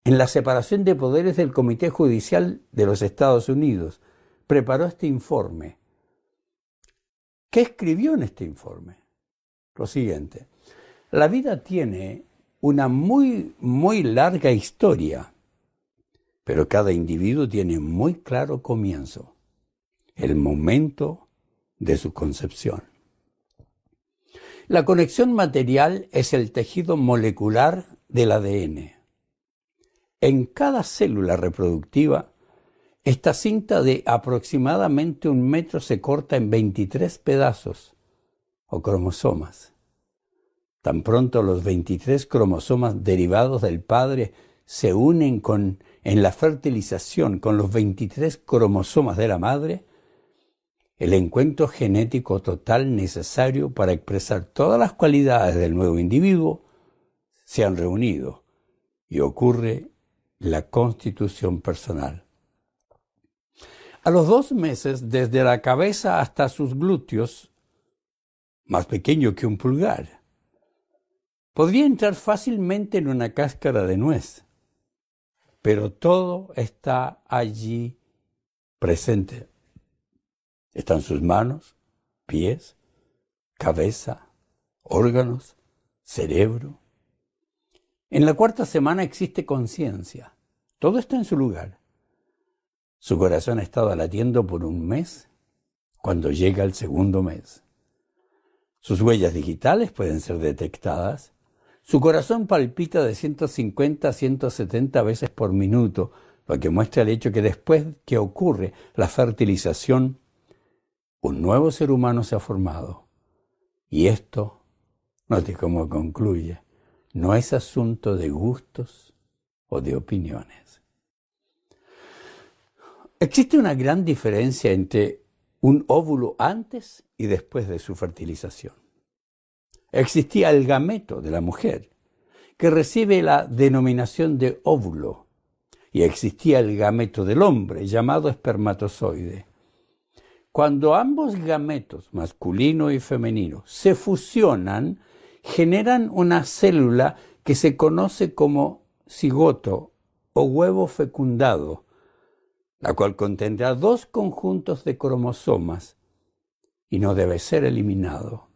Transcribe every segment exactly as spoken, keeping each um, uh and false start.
en la separación de poderes del Comité Judicial de los Estados Unidos, preparó este informe. ¿Qué escribió en este informe? Lo siguiente: la vida tiene una muy, muy larga historia, pero cada individuo tiene muy claro comienzo, el momento de su concepción. La conexión material es el tejido molecular del A D N. En cada célula reproductiva, esta cinta de aproximadamente un metro se corta en veintitrés pedazos o cromosomas. Tan pronto los veintitrés cromosomas derivados del padre se unen con, en la fertilización con los veintitrés cromosomas de la madre, el encuentro genético total necesario para expresar todas las cualidades del nuevo individuo se han reunido y ocurre la constitución personal. A los dos meses, desde la cabeza hasta sus glúteos, más pequeño que un pulgar, podría entrar fácilmente en una cáscara de nuez, pero todo está allí presente. Están sus manos, pies, cabeza, órganos, cerebro. En la cuarta semana existe conciencia. Todo está en su lugar. Su corazón ha estado latiendo por un mes cuando llega el segundo mes. Sus huellas digitales pueden ser detectadas. Su corazón palpita de ciento cincuenta a ciento setenta veces por minuto, lo que muestra el hecho que después que ocurre la fertilización, un nuevo ser humano se ha formado. Y esto, note cómo concluye, no es asunto de gustos o de opiniones. Existe una gran diferencia entre un óvulo antes y después de su fertilización. Existía el gameto de la mujer, que recibe la denominación de óvulo, y existía el gameto del hombre, llamado espermatozoide. Cuando ambos gametos, masculino y femenino, se fusionan, generan una célula que se conoce como cigoto o huevo fecundado, la cual contendrá dos conjuntos de cromosomas y no debe ser eliminado.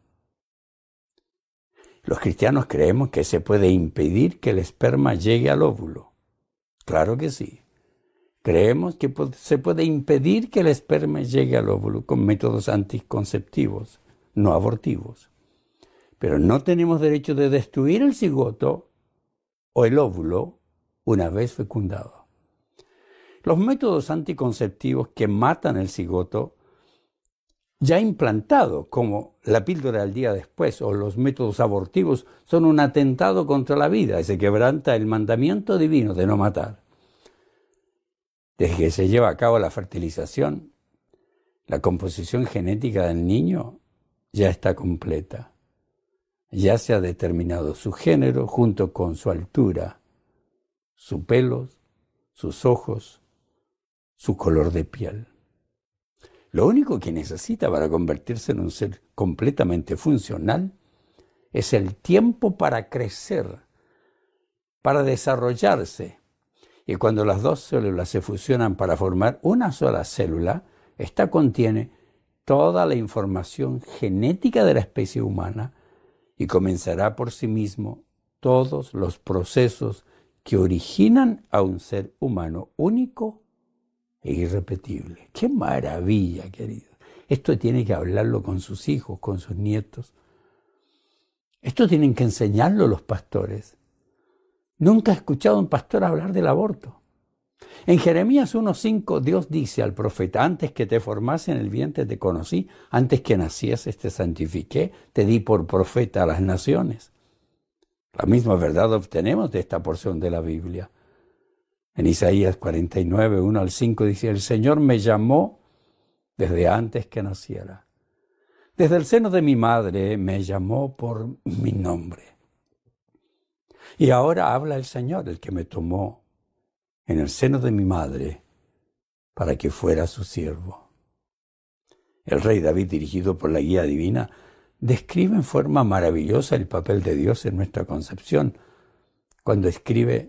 Los cristianos creemos que se puede impedir que el esperma llegue al óvulo. Claro que sí. Creemos que se puede impedir que el esperma llegue al óvulo con métodos anticonceptivos, no abortivos. Pero no tenemos derecho de destruir el cigoto o el óvulo una vez fecundado. Los métodos anticonceptivos que matan el cigoto ya implantado, como la píldora al día después o los métodos abortivos, son un atentado contra la vida y se quebranta el mandamiento divino de no matar. Desde que se lleva a cabo la fertilización, la composición genética del niño ya está completa. Ya se ha determinado su género junto con su altura, su pelo, sus ojos, su color de piel. Lo único que necesita para convertirse en un ser completamente funcional es el tiempo para crecer, para desarrollarse. Y cuando las dos células se fusionan para formar una sola célula, esta contiene toda la información genética de la especie humana y comenzará por sí mismo todos los procesos que originan a un ser humano único e irrepetible. ¡Qué maravilla, querido! Esto tiene que hablarlo con sus hijos, con sus nietos. Esto tienen que enseñarlo los pastores. Nunca he escuchado a un pastor hablar del aborto. En Jeremías uno cinco, Dios dice al profeta: antes que te formase en el vientre te conocí, antes que nacieses te santifiqué, te di por profeta a las naciones. La misma verdad obtenemos de esta porción de la Biblia. En Isaías cuarenta y nueve, uno al cinco dice: el Señor me llamó desde antes que naciera. Desde el seno de mi madre me llamó por mi nombre. Y ahora habla el Señor, el que me tomó en el seno de mi madre para que fuera su siervo. El rey David, dirigido por la guía divina, describe en forma maravillosa el papel de Dios en nuestra concepción, cuando escribe: